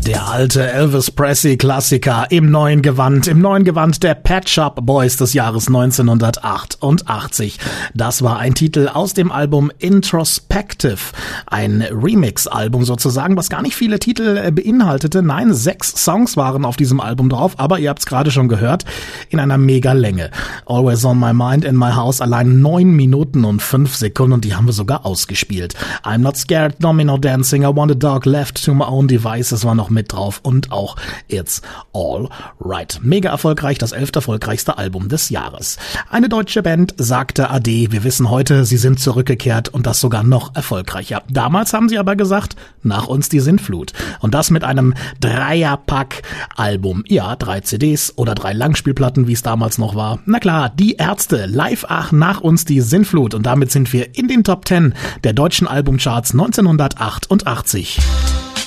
Der alte Elvis Presley-Klassiker im neuen Gewand der Pet Shop Boys des Jahres 1988. Das war ein Titel aus dem Album Introspective, ein Remix-Album sozusagen, was gar nicht viele Titel beinhaltete. Nein, 6 Songs waren auf diesem Album drauf, aber ihr habt es gerade schon gehört, in einer Mega-Länge. Always on my mind, in my house, allein 9 Minuten und 5 Sekunden und die haben wir sogar ausgespielt. I'm not scared, domino dancing, I want a dog left to my own devices war noch mit drauf und auch It's All Right. Mega erfolgreich, das 11. erfolgreichste Album des Jahres. Eine deutsche Band sagte Ade. Wir wissen heute, sie sind zurückgekehrt und das sogar noch erfolgreicher. Damals haben sie aber gesagt, nach uns die Sintflut. Und das mit einem Dreierpack-Album. Ja, 3 CDs oder 3 Langspielplatten, wie es damals noch war. Na klar, die Ärzte, live, ach, nach uns die Sintflut. Und damit sind wir in den Top 10 der deutschen Albumcharts 1988.